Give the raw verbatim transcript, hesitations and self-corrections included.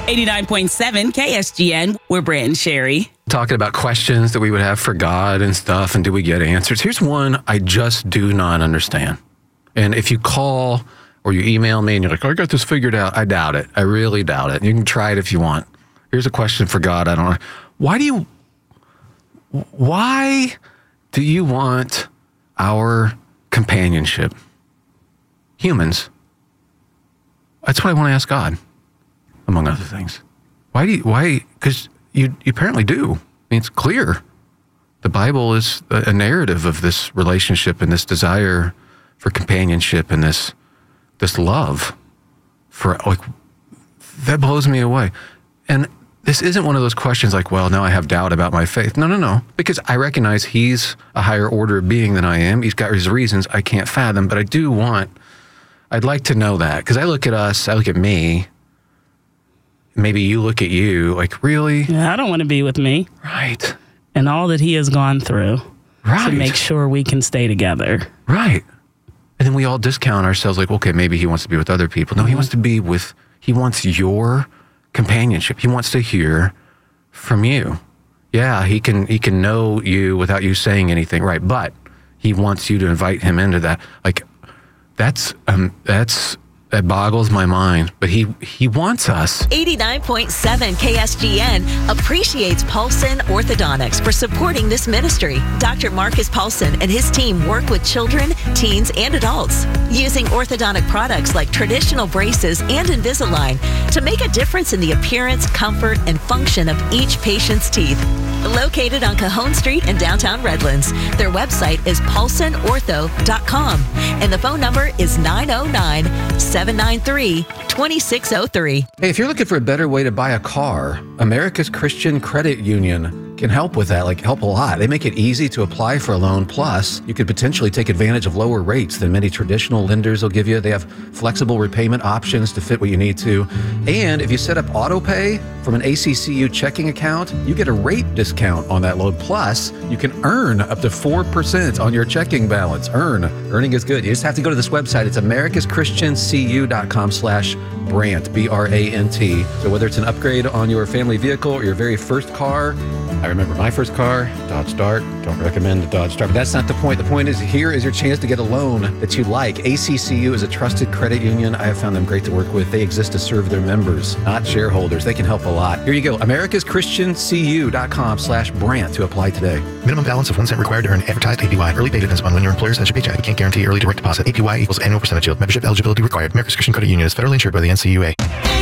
eighty-nine point seven K S G N, we're Brant and Sherry. Talking about questions that we would have for God and stuff, and do we get answers? Here's one I just do not understand. And if you call or you email me and you're like, oh, I got this figured out, I doubt it. I really doubt it. You can try it if you want. Here's a question for God. I don't know. Why do you, why do you want our companionship? Humans. That's what I want to ask God, among other things. Why do you, why? Because you, you apparently do. I mean, it's clear. The Bible is a, a narrative of this relationship and this desire for companionship and this, this love for, like, that blows me away. And this isn't one of those questions like, well, now I have doubt about my faith. No, no, no. Because I recognize he's a higher order of being than I am. He's got his reasons I can't fathom, but I do want, I'd like to know that. Because I look at us, I look at me, maybe you look at you, like, really? Yeah, I don't want to be with me. Right. And all that he has gone through right. to make sure we can stay together. Right. And then we all discount ourselves like, okay, maybe he wants to be with other people. No, mm-hmm. he wants to be with, he wants your companionship. He wants to hear from you. Yeah, he can he can know you without you saying anything, right? But he wants you to invite him into that. Like, that's um that's that boggles my mind. But he he wants us. eighty-nine point seven K S G N appreciates Paulson Orthodontics for supporting this ministry. Doctor Marcus Paulson and his team work with children, teens, and adults using orthodontic products like traditional braces and Invisalign to make a difference in the appearance, comfort, and function of each patient's teeth. Located on Cajon Street in downtown Redlands, their website is paulson ortho dot com and the phone number is nine oh nine, seven nine three, two six oh three. Hey, if you're looking for a better way to buy a car, America's Christian Credit Union can help with that, like help a lot. They make it easy to apply for a loan. Plus, you could potentially take advantage of lower rates than many traditional lenders will give you. They have flexible repayment options to fit what you need to. And if you set up auto pay from an A C C U checking account, you get a rate discount on that loan. Plus, you can earn up to four percent on your checking balance. Earn. Earning is good. You just have to go to this website. It's americas christian c u dot com slash Brant, B R A N T. So whether it's an upgrade on your family vehicle or your very first car, I remember my first car, Dodge Dart. Don't recommend the Dodge Dart, but that's not the point. The point is, here is your chance to get a loan that you like. A C C U is a trusted credit union. I have found them great to work with. They exist to serve their members, not shareholders. They can help a lot. Here you go. americas christian c u dot com slash Brant to apply today. Minimum balance of one cent required to earn advertised A P Y. Early pay depends on when your employer sends your paycheck. You can't guarantee early direct deposit. A P Y equals annual percentage yield. Membership eligibility required. America's Christian Credit Union is federally insured by the N C U A.